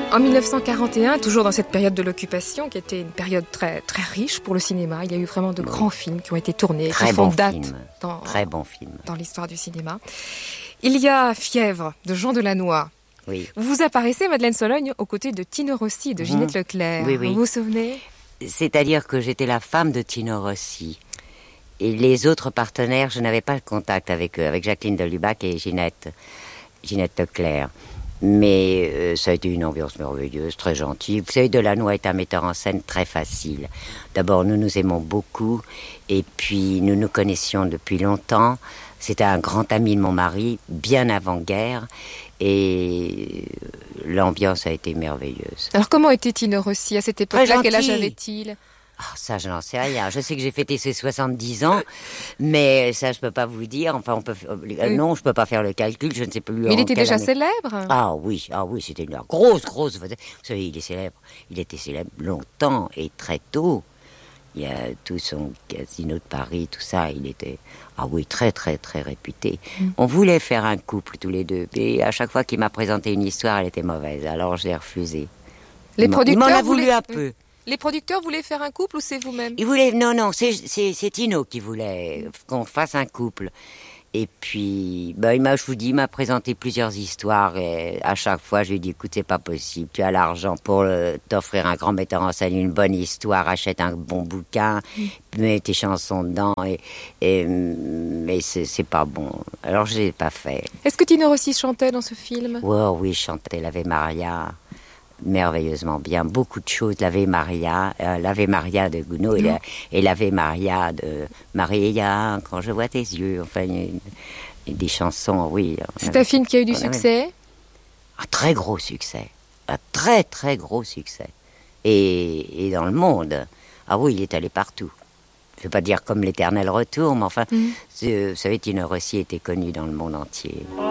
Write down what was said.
En 1941, toujours dans cette période de l'occupation, qui était une période très, très riche pour le cinéma, il y a eu vraiment de grands films qui ont été tournés, qui font date dans l'histoire du cinéma. Il y a Fièvre de Jean Delannoy. Oui. Vous apparaissez, Madeleine Sologne, aux côtés de Tino Rossi et de Ginette Leclerc. Oui, oui. Vous vous souvenez ? C'est-à-dire que j'étais la femme de Tino Rossi. Et les autres partenaires, je n'avais pas de contact avec eux, avec Jacqueline Delubac et Ginette Leclerc. Mais ça a été une ambiance merveilleuse, très gentille. Vous savez, Delannoy est un metteur en scène très facile. D'abord, nous nous aimons beaucoup, et puis nous nous connaissions depuis longtemps. C'était un grand ami de mon mari, bien avant-guerre, et l'ambiance a été merveilleuse. Alors comment était Tino Rossi à cette époque-là ? Quel âge avait-il ? Oh, ça, je n'en sais rien. Je sais que j'ai fêté ses 70 ans, mais ça, je peux pas vous dire. Enfin, non, je peux pas faire le calcul. Je ne sais plus. Mais il était déjà célèbre. Ah oui, c'était une grosse. Vous savez, il est célèbre. Il était célèbre longtemps et très tôt. Il y a tout son Casino de Paris, tout ça. Il était, très, très, très réputé. On voulait faire un couple tous les deux, et à chaque fois qu'il m'a présenté une histoire, elle était mauvaise. Alors j'ai refusé. Il m'en a voulu un peu. Les producteurs voulaient faire un couple ou c'est vous-même ? Ils voulaient, non, c'est Tino qui voulait qu'on fasse un couple. Et puis, il m'a présenté plusieurs histoires, et à chaque fois, je lui ai dit, écoute, c'est pas possible, tu as l'argent pour t'offrir un grand metteur en scène, une bonne histoire, achète un bon bouquin, mets tes chansons dedans, mais c'est pas bon. Alors, je l'ai pas fait. Est-ce que Tino Rossi chantait dans ce film ? Oh, oui, je chantais l'Ave Maria. Merveilleusement bien, beaucoup de choses, l'Ave Maria de Gounod et l'Ave Maria de Maria, quand je vois tes yeux, enfin, des chansons, oui. C'est un film qui a eu du succès ? Un très gros succès, un très très gros succès, et dans le monde. Ah oui, il est allé partout. Je ne veux pas dire comme l'Éternel Retour, mais enfin, vous savez, Tino Rossi était connu dans le monde entier.